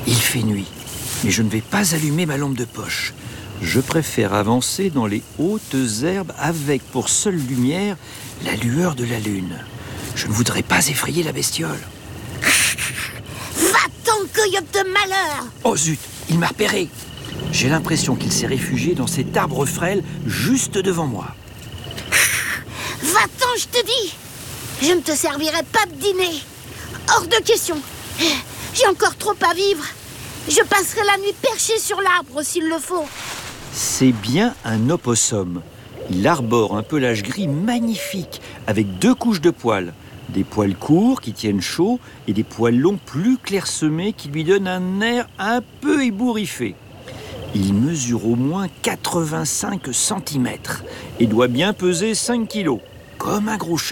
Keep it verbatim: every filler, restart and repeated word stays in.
Il fait nuit, mais je ne vais pas allumer ma lampe de poche. Je préfère avancer dans les hautes herbes avec pour seule lumière la lueur de la lune. Je ne voudrais pas effrayer la bestiole. Va-t'en, coyote de malheur! Oh zut, il m'a repéré. J'ai l'impression qu'il s'est réfugié dans cet arbre frêle juste devant moi. Va-t'en, je te dis! Je ne te servirai pas de dîner. Hors de question. J'ai encore trop à vivre. Je passerai la nuit perché sur l'arbre s'il le faut. C'est bien un opossum. Il arbore un pelage gris magnifique avec deux couches de poils. Des poils courts qui tiennent chaud et des poils longs plus clairsemés qui lui donnent un air un peu ébouriffé. Il mesure au moins quatre-vingt-cinq centimètres et doit bien peser cinq kilos, comme un gros chat.